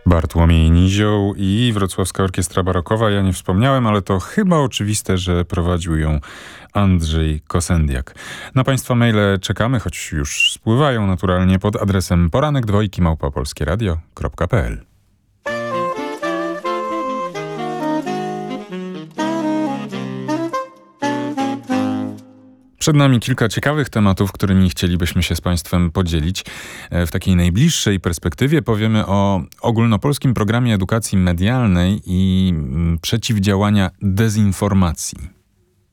Bartłomiej Nizioł i Wrocławska Orkiestra Barokowa. Ja nie wspomniałem, ale to chyba oczywiste, że prowadził ją Andrzej Kosendiak. Na Państwa maile czekamy, choć już spływają naturalnie pod adresem poranek2@polskieradio.pl. Przed nami kilka ciekawych tematów, którymi chcielibyśmy się z Państwem podzielić. W takiej najbliższej perspektywie powiemy o ogólnopolskim programie edukacji medialnej i przeciwdziałania dezinformacji.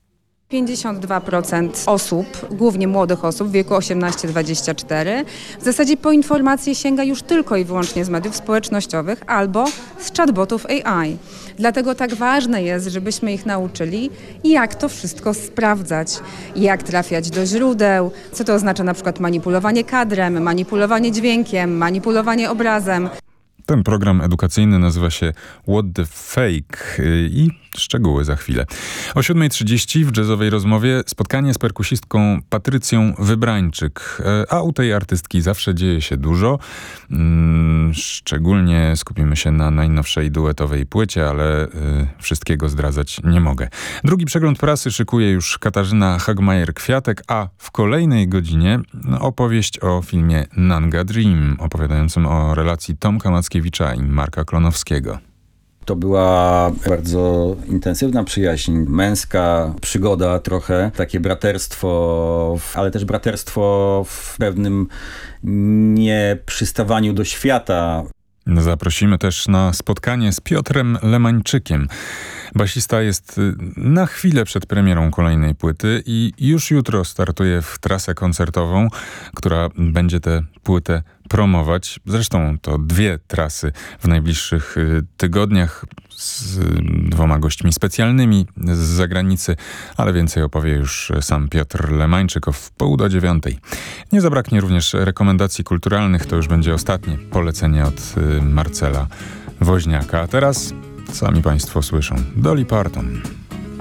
52% osób, głównie młodych osób w wieku 18-24, w zasadzie po informacje sięga już tylko i wyłącznie z mediów społecznościowych albo z chatbotów AI. Dlatego tak ważne jest, żebyśmy ich nauczyli, jak to wszystko sprawdzać, jak trafiać do źródeł, co to oznacza na przykład manipulowanie kadrem, manipulowanie dźwiękiem, manipulowanie obrazem. Ten program edukacyjny nazywa się What the Fake i szczegóły za chwilę. O 7:30 w jazzowej rozmowie spotkanie z perkusistką Patrycją Wybrańczyk. A u tej artystki zawsze dzieje się dużo. Szczególnie skupimy się na najnowszej duetowej płycie, ale wszystkiego zdradzać nie mogę. Drugi przegląd prasy szykuje już Katarzyna Hagmajer-Kwiatek, a w kolejnej godzinie opowieść o filmie Nanga Dream, opowiadającym o relacji Tomka Mackiewicza i Marka Klonowskiego. To była bardzo intensywna przyjaźń, męska przygoda trochę, takie braterstwo, ale też braterstwo w pewnym nieprzystawaniu do świata. Zaprosimy też na spotkanie z Piotrem Lemańczykiem. Basista jest na chwilę przed premierą kolejnej płyty i już jutro startuje w trasę koncertową, która będzie tę płytę promować. Zresztą to 2 trasy w najbliższych tygodniach z 2 gośćmi specjalnymi z zagranicy, ale więcej opowie już sam Piotr Lemańczyk o 8:30. Nie zabraknie również rekomendacji kulturalnych, to już będzie ostatnie polecenie od Marcela Woźniaka. A teraz sami Państwo słyszą Dolly Parton.